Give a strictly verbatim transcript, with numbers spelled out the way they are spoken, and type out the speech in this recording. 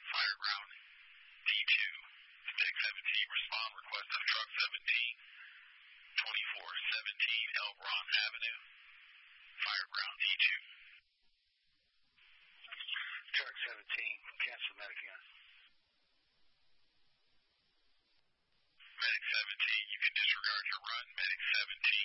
Fireground D two. Medic seventeen, respond request of truck seventeen, twenty-four seventeen Elbron Avenue. Fireground D two. Truck seventeen, cancel medic again. Medic seventeen, you can disregard your run. Medic seventeen.